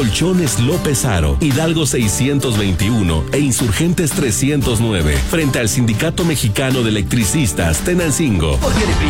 Colchones López Aro, Hidalgo 621 e Insurgentes 309, frente al Sindicato Mexicano de Electricistas Tenancingo. Porque de